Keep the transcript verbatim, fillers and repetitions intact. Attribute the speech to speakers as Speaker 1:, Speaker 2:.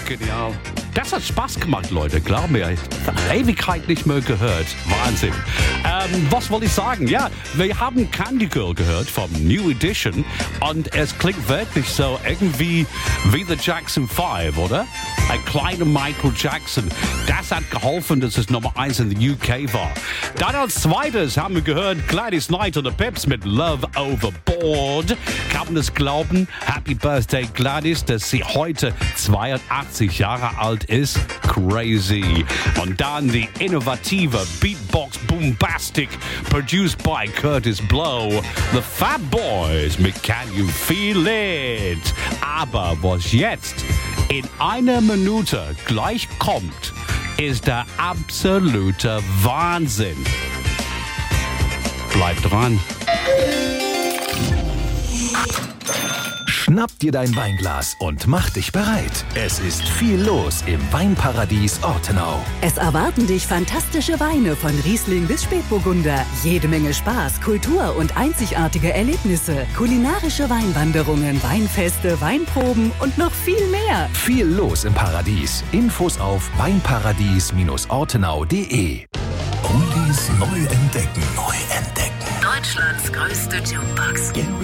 Speaker 1: genial. Das hat Spaß gemacht, Leute. Glaub mir, Ewigkeit nicht mehr gehört. Wahnsinn. Ähm, was wollte ich sagen? Ja, wir haben Candy Girl gehört vom New Edition und es klingt wirklich so irgendwie wie The Jackson Five, oder? Ein kleiner Michael Jackson. Das hat geholfen, dass es Nummer eins in the U K war. Dann als zweites haben wir gehört Gladys Knight und the Pips mit Love Overboard. Kann man das glauben? Happy Birthday Gladys, dass sie heute zweiundachtzig Jahre alt ist. Crazy. Und dann die innovative Beatbox Boombastic, produced by Curtis Blow. The Fat Boys mit Can You Feel It? Aber was jetzt in einer Minute gleich kommt, ist der absolute Wahnsinn. Bleib dran.
Speaker 2: Schnapp dir dein Weinglas und mach dich bereit. Es ist viel los im Weinparadies Ortenau.
Speaker 3: Es erwarten dich fantastische Weine von Riesling bis Spätburgunder. Jede Menge Spaß, Kultur und einzigartige Erlebnisse. Kulinarische Weinwanderungen, Weinfeste, Weinproben und noch viel mehr.
Speaker 2: Viel los im Paradies. Infos auf weinparadies ortenau punkt de. Oldies neu entdecken. Neu entdecken.
Speaker 3: Deutschlands größte Jukebox.